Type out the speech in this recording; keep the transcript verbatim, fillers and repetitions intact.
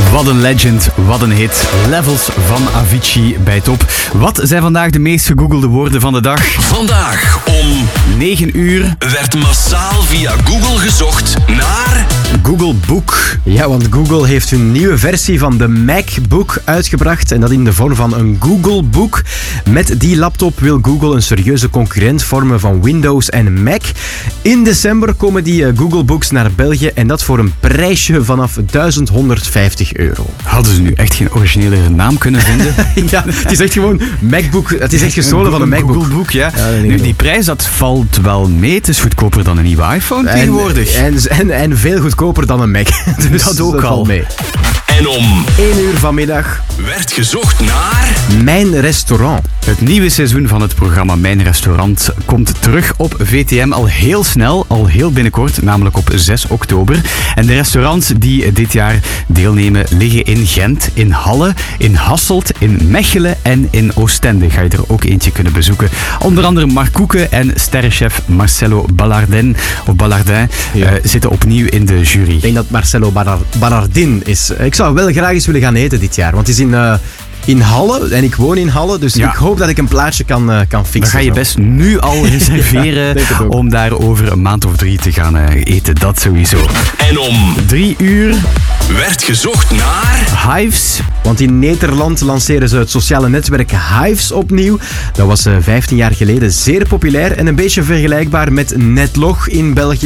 Wat een legend, wat een hit. Levels van Avicii bij top. Wat zijn vandaag de meest gegoogelde woorden van de dag? Vandaag om negen uur werd massaal via Google gezocht naar... Google Book. Ja, want Google heeft hun nieuwe versie van de MacBook uitgebracht. En dat in de vorm van een Google Book. Met die laptop wil Google een serieuze concurrent vormen van Windows en Mac. In december komen die Google Books naar België. En dat voor een prijsje vanaf duizend honderdvijftig euro. Hadden ze nu echt geen originele naam kunnen vinden? Ja, het is echt gewoon MacBook. Het is echt gestolen van een MacBook. Google Book, ja. Ja, nu, die prijs, dat valt wel mee. Het is goedkoper dan een nieuwe iPhone tegenwoordig. En, en, en, en veel goedkoper dan een Mac. Dus dat ook dat al. valt mee. En om één uur vanmiddag werd gezocht naar... Mijn Restaurant. Het nieuwe seizoen van het programma Mijn Restaurant komt terug op V T M al heel snel, al heel binnenkort, namelijk op zes oktober. En de restaurants die dit jaar deelnemen liggen in Gent, in Halle, in Hasselt, in Mechelen en in Oostende. Ga je er ook eentje kunnen bezoeken. Onder andere Mark Koeken en sterrenchef Marcelo Ballardin, of Ballardin Ja. uh, zitten opnieuw in de jury. Ik denk dat Marcelo Ballar- Ballardin is. Ik zou wel graag eens willen gaan eten dit jaar. Want het is in, uh, in Halle en ik woon in Halle. Dus Ja. ik hoop dat ik een plaatsje kan, uh, kan fixen. Dan ga je zo. best nu al reserveren Denk het ook. om daar over een maand of drie te gaan uh, eten. Dat sowieso. En om Drie uur, werd gezocht naar... Hives. Want in Nederland lanceren ze het sociale netwerk Hives opnieuw. Dat was uh, vijftien jaar geleden zeer populair en een beetje vergelijkbaar met Netlog in België.